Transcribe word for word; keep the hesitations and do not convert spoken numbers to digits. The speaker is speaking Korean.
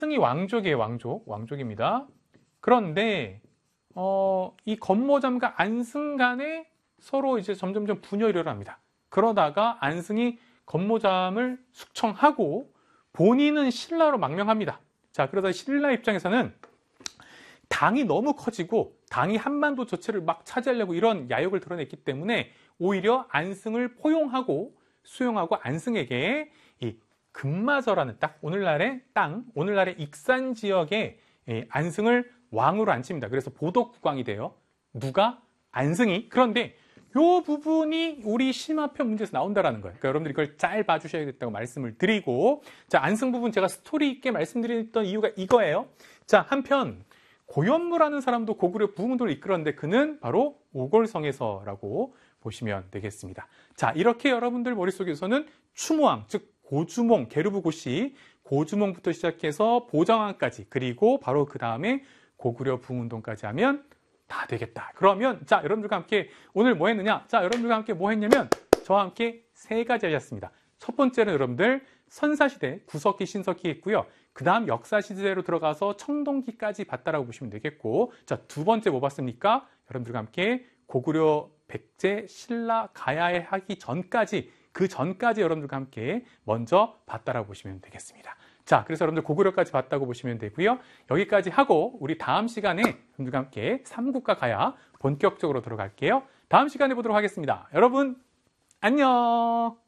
안승이 왕족이에요. 왕족. 왕족입니다. 그런데 어, 이 건모잠과 안승 간에 서로 이제 점점점 분열이 일어납니다. 그러다가 안승이 건모잠을 숙청하고 본인은 신라로 망명합니다. 자, 그러다 신라 입장에서는 당이 너무 커지고 당이 한반도 전체를 막 차지하려고 이런 야욕을 드러냈기 때문에 오히려 안승을 포용하고 수용하고 안승에게 이 금마저라는 딱 오늘날의 땅, 오늘날의 익산 지역에 안승을 왕으로 앉힙니다. 그래서 보덕국왕이 돼요. 누가? 안승이. 그런데 이 부분이 우리 심화편 문제에서 나온다라는 거예요. 그러니까 여러분들이 이걸 잘 봐주셔야겠다고 말씀을 드리고, 자, 안승 부분 제가 스토리 있게 말씀드렸던 이유가 이거예요. 자, 한편 고연무라는 사람도 고구려 부흥운동을 이끌었는데 그는 바로 오골성에서라고 보시면 되겠습니다. 자, 이렇게 여러분들 머릿속에서는 추모왕, 즉 고주몽, 게르부고시, 고주몽부터 시작해서 보정왕까지, 그리고 바로 그 다음에 고구려 부흥운동까지 하면 다 되겠다. 그러면 자, 여러분들과 함께 오늘 뭐 했느냐? 자, 여러분들과 함께 뭐 했냐면 저와 함께 세 가지 하셨습니다. 첫 번째는 여러분들 선사시대, 구석기, 신석기 했고요. 그 다음 역사시대로 들어가서 청동기까지 봤다라고 보시면 되겠고, 자, 두 번째 뭐 봤습니까? 여러분들과 함께 고구려, 백제, 신라, 가야에 하기 전까지, 그 전까지 여러분들과 함께 먼저 봤다라고 보시면 되겠습니다. 자, 그래서 여러분들 고구려까지 봤다고 보시면 되고요. 여기까지 하고 우리 다음 시간에 여러분들과 함께 삼국과 가야 본격적으로 들어갈게요. 다음 시간에 보도록 하겠습니다. 여러분, 안녕!